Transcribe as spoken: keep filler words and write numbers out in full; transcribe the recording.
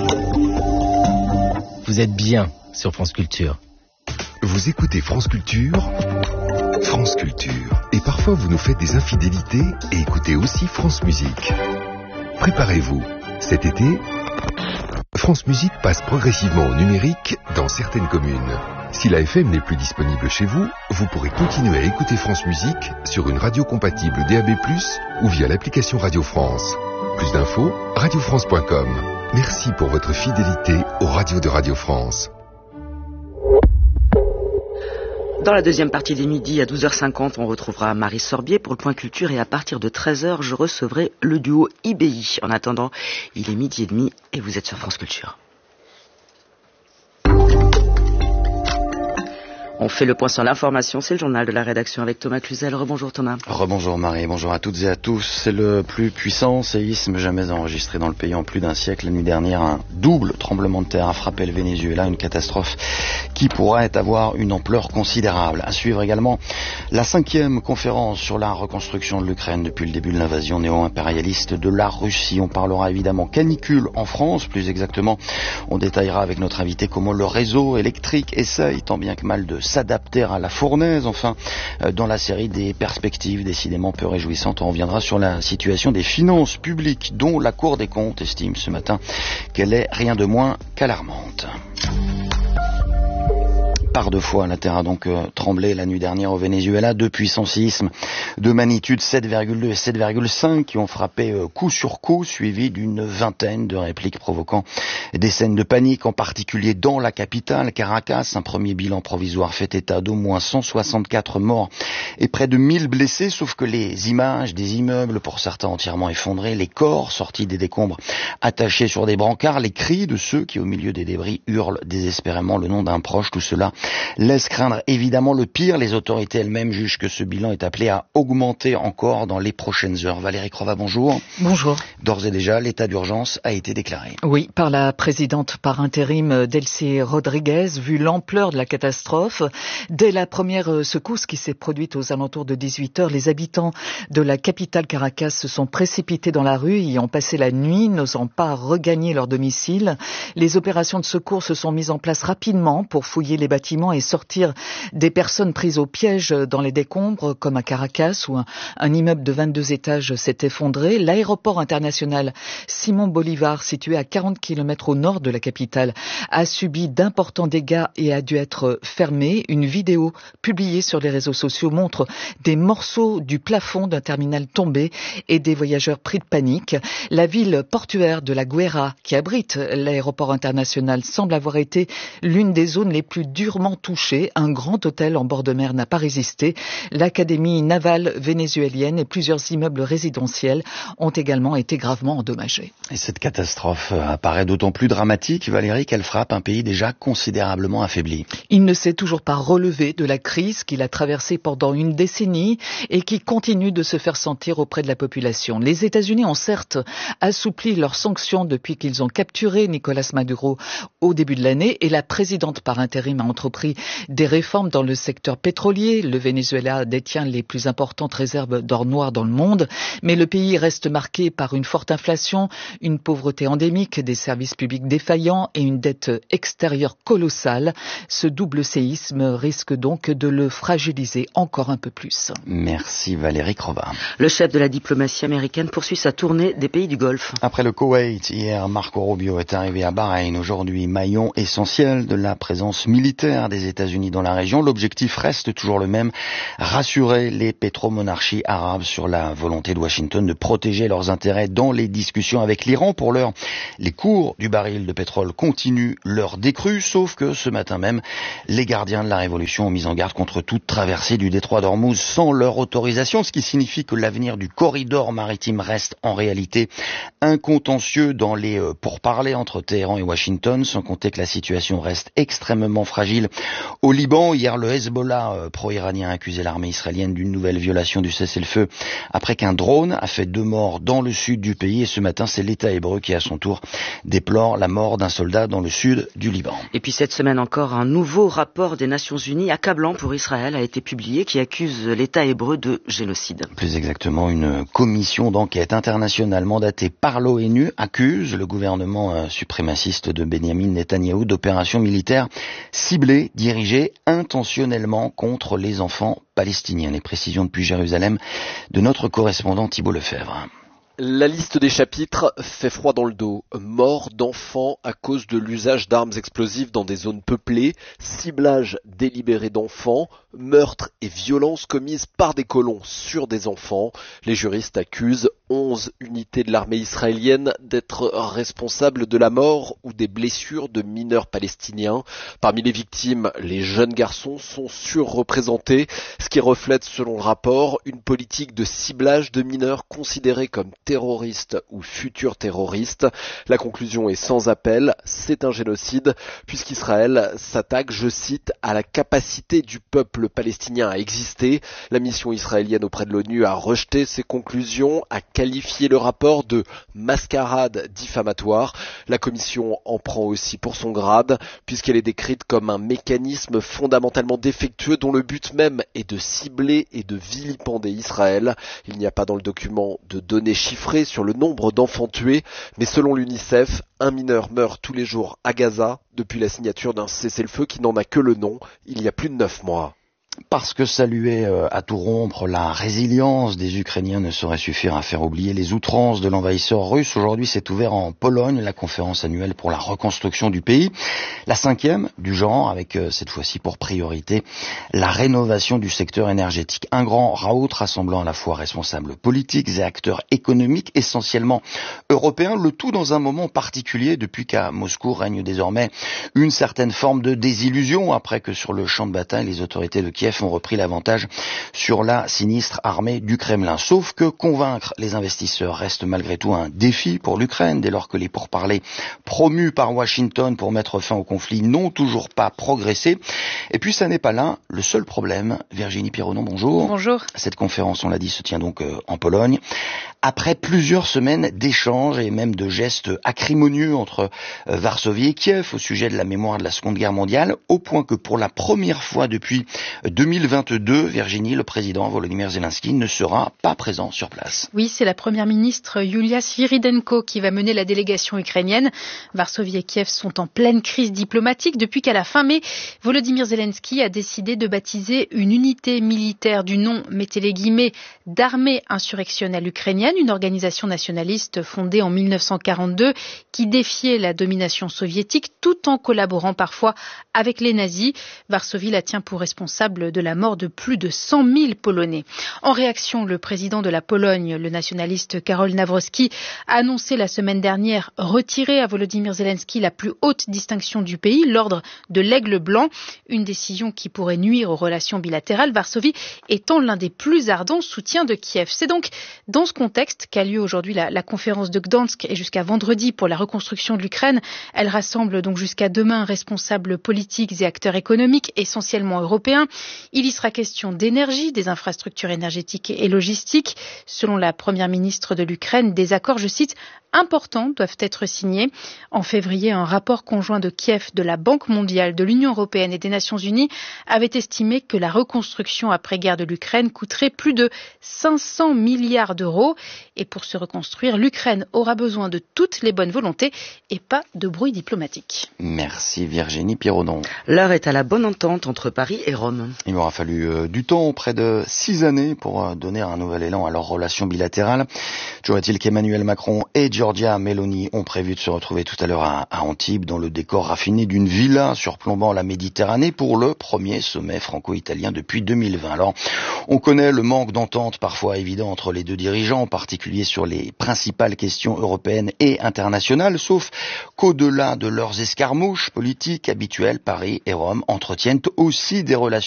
Vous êtes bien sur France Culture. Vous écoutez France Culture, France Culture. Et parfois vous nous faites des infidélités et écoutez aussi France Musique. Préparez-vous, cet été, France Musique passe progressivement au numérique dans certaines communes. Si la F M n'est plus disponible chez vous, vous pourrez continuer à écouter France Musique sur une radio compatible D A B plus, ou via l'application Radio France. Plus d'infos, radio france point com. Merci pour votre fidélité aux radios de Radio France. Dans la deuxième partie des midis, à douze heures cinquante, on retrouvera Marie Sorbier pour le point culture et à partir de treize heures, je recevrai le duo I B I. En attendant, il est midi et demi et vous êtes sur France Culture. On fait le point sur l'information, c'est le journal de la rédaction avec Thomas Cluzel. Rebonjour Thomas. Rebonjour Marie, bonjour à toutes et à tous. C'est le plus puissant séisme jamais enregistré dans le pays en plus d'un siècle. La nuit dernière, un double tremblement de terre a frappé le Venezuela, une catastrophe qui pourrait avoir une ampleur considérable. À suivre également la cinquième conférence sur la reconstruction de l'Ukraine depuis le début de l'invasion néo-impérialiste de la Russie. On parlera évidemment canicule en France, plus exactement. On détaillera avec notre invité comment le réseau électrique essaye tant bien que mal de s'adapter à la fournaise. Enfin, dans la série des perspectives décidément peu réjouissantes, on reviendra sur la situation des finances publiques dont la Cour des comptes estime ce matin qu'elle est rien de moins qu'alarmante. Par deux fois, la terre a donc euh, tremblé la nuit dernière au Venezuela. Deux puissants séismes de magnitude sept virgule deux et sept virgule cinq qui ont frappé euh, coup sur coup, suivis d'une vingtaine de répliques provoquant des scènes de panique, en particulier dans la capitale, Caracas. Un premier bilan provisoire fait état d'au moins cent soixante-quatre morts et près de mille blessés, sauf que les images des immeubles, pour certains entièrement effondrés, les corps sortis des décombres attachés sur des brancards, les cris de ceux qui, au milieu des débris, hurlent désespérément le nom d'un proche, tout cela laisse craindre évidemment le pire. Les autorités elles-mêmes jugent que ce bilan est appelé à augmenter encore dans les prochaines heures. Valérie Crova, bonjour. Bonjour. D'ores et déjà, l'état d'urgence a été déclaré. Oui, par la présidente par intérim Delcy Rodriguez, vu l'ampleur de la catastrophe. Dès la première secousse qui s'est produite aux alentours de dix-huit heures, les habitants de la capitale Caracas se sont précipités dans la rue et y ont passé la nuit, n'osant pas regagner leur domicile. Les opérations de secours se sont mises en place rapidement pour fouiller les bâtiments et sortir des personnes prises au piège dans les décombres, comme à Caracas, où un, un immeuble de vingt-deux étages s'est effondré. L'aéroport international Simon Bolivar, situé à quarante kilomètres au nord de la capitale, a subi d'importants dégâts et a dû être fermé. Une vidéo publiée sur les réseaux sociaux montre des morceaux du plafond d'un terminal tombé et des voyageurs pris de panique. La ville portuaire de la Guaira, qui abrite l'aéroport international, semble avoir été l'une des zones les plus durement touché. Un grand hôtel en bord de mer n'a pas résisté. L'académie navale vénézuélienne et plusieurs immeubles résidentiels ont également été gravement endommagés. Et cette catastrophe apparaît d'autant plus dramatique, Valérie, qu'elle frappe un pays déjà considérablement affaibli. Il ne s'est toujours pas relevé de la crise qu'il a traversée pendant une décennie et qui continue de se faire sentir auprès de la population. Les États-Unis ont certes assoupli leurs sanctions depuis qu'ils ont capturé Nicolas Maduro au début de l'année et la présidente par intérim a entrepris des réformes dans le secteur pétrolier. Le Venezuela détient les plus importantes réserves d'or noir dans le monde, mais le pays reste marqué par une forte inflation, une pauvreté endémique, des services publics défaillants et une dette extérieure colossale. Ce double séisme risque donc de le fragiliser encore un peu plus. Merci Valérie Crova. Le chef de la diplomatie américaine poursuit sa tournée des pays du Golfe. Après le Koweït, hier, Marco Rubio est arrivé à Bahreïn. Aujourd'hui, maillon essentiel de la présence militaire des États-Unis dans la région. L'objectif reste toujours le même, rassurer les pétromonarchies arabes sur la volonté de Washington de protéger leurs intérêts dans les discussions avec l'Iran. Pour l'heure, les cours du baril de pétrole continuent leur décrue, sauf que ce matin même, les gardiens de la révolution ont mis en garde contre toute traversée du détroit d'Ormuz sans leur autorisation, ce qui signifie que l'avenir du corridor maritime reste en réalité un contentieux dans les pourparlers entre Téhéran et Washington, sans compter que la situation reste extrêmement fragile civile au Liban. Hier, le Hezbollah euh, pro-iranien a accusé l'armée israélienne d'une nouvelle violation du cessez-le-feu après qu'un drone a fait deux morts dans le sud du pays. Et ce matin, c'est l'État hébreu qui, à son tour, déplore la mort d'un soldat dans le sud du Liban. Et puis cette semaine encore, un nouveau rapport des Nations Unies accablant pour Israël a été publié qui accuse l'État hébreu de génocide. Plus exactement, une commission d'enquête internationale mandatée par l'ONU accuse le gouvernement suprémaciste de Benyamin Netanyahou d'opérations militaires ciblées, dirigées intentionnellement contre les enfants palestiniens. Les précisions depuis Jérusalem de notre correspondant Thibault Lefebvre. La liste des chapitres fait froid dans le dos. Mort d'enfants à cause de l'usage d'armes explosives dans des zones peuplées, ciblage délibéré d'enfants, meurtres et violences commises par des colons sur des enfants. Les juristes accusent onze unités de l'armée israélienne d'être responsables de la mort ou des blessures de mineurs palestiniens. Parmi les victimes, les jeunes garçons sont surreprésentés, ce qui reflète, selon le rapport, une politique de ciblage de mineurs considérés comme terroristes ou futurs terroristes. La conclusion est sans appel, c'est un génocide, puisqu'Israël s'attaque, je cite, à la capacité du peuple palestinien à exister. La mission israélienne auprès de l'ONU a rejeté ces conclusions, a qualifié le rapport de mascarade diffamatoire. La commission en prend aussi pour son grade, puisqu'elle est décrite comme un mécanisme fondamentalement défectueux dont le but même est de cibler et de vilipender Israël. Il n'y a pas dans le document de données chiffrées sur le nombre d'enfants tués, mais selon l'UNICEF, un mineur meurt tous les jours à Gaza depuis la signature d'un cessez-le-feu qui n'en a que le nom, il y a plus de neuf mois. Parce que saluer à tout rompre la résilience des Ukrainiens ne saurait suffire à faire oublier les outrances de l'envahisseur russe. Aujourd'hui s'est ouvert en Pologne la conférence annuelle pour la reconstruction du pays. La cinquième du genre, avec cette fois-ci pour priorité la rénovation du secteur énergétique. Un grand raout rassemblant à la fois responsables politiques et acteurs économiques essentiellement européens. Le tout dans un moment particulier depuis qu'à Moscou règne désormais une certaine forme de désillusion après que sur le champ de bataille les autorités de Kiev ont repris l'avantage sur la sinistre armée du Kremlin. Sauf que convaincre les investisseurs reste malgré tout un défi pour l'Ukraine, dès lors que les pourparlers promus par Washington pour mettre fin au conflit n'ont toujours pas progressé. Et puis ça n'est pas là le seul problème. Virginie Pironon, bonjour. Bonjour. Cette conférence, on l'a dit, se tient donc en Pologne. Après plusieurs semaines d'échanges et même de gestes acrimonieux entre Varsovie et Kiev au sujet de la mémoire de la Seconde Guerre mondiale, au point que pour la première fois depuis deux mille vingt-deux, Virginie, le président Volodymyr Zelensky ne sera pas présent sur place. Oui, c'est la première ministre Yulia Sviridenko qui va mener la délégation ukrainienne. Varsovie et Kiev sont en pleine crise diplomatique depuis qu'à la fin mai, Volodymyr Zelensky a décidé de baptiser une unité militaire du nom, mettez les guillemets, d'armée insurrectionnelle ukrainienne, une organisation nationaliste fondée en mille neuf cent quarante-deux qui défiait la domination soviétique tout en collaborant parfois avec les nazis. Varsovie la tient pour responsable de la mort de plus de cent mille Polonais. En réaction, le président de la Pologne, le nationaliste Karol Nawrocki, a annoncé la semaine dernière retirer à Volodymyr Zelensky la plus haute distinction du pays, l'ordre de l'Aigle blanc, une décision qui pourrait nuire aux relations bilatérales, Varsovie étant l'un des plus ardents soutiens de Kiev. C'est donc dans ce contexte qu'a lieu aujourd'hui la, la conférence de Gdansk et jusqu'à vendredi pour la reconstruction de l'Ukraine. Elle rassemble donc jusqu'à demain responsables politiques et acteurs économiques, essentiellement européens. Il y sera question d'énergie, des infrastructures énergétiques et logistiques. Selon la première ministre de l'Ukraine, des accords, je cite, importants doivent être signés. En février, un rapport conjoint de Kiev, de la Banque mondiale, de l'Union européenne et des Nations unies avait estimé que la reconstruction après-guerre de l'Ukraine coûterait plus de cinq cents milliards d'euros. Et pour se reconstruire, l'Ukraine aura besoin de toutes les bonnes volontés et pas de bruit diplomatique. Merci Virginie Pironon. L'heure est à la bonne entente entre Paris et Rome. Il m'aura fallu euh, du temps, près de six années, pour euh, donner un nouvel élan à leurs relations bilatérales. Toujours est-il qu'Emmanuel Macron et Giorgia Meloni ont prévu de se retrouver tout à l'heure à, à Antibes, dans le décor raffiné d'une villa surplombant la Méditerranée, pour le premier sommet franco-italien depuis deux mille vingt. Alors, on connaît le manque d'entente parfois évident entre les deux dirigeants, en particulier sur les principales questions européennes et internationales, sauf qu'au-delà de leurs escarmouches politiques habituelles, Paris et Rome entretiennent aussi des relations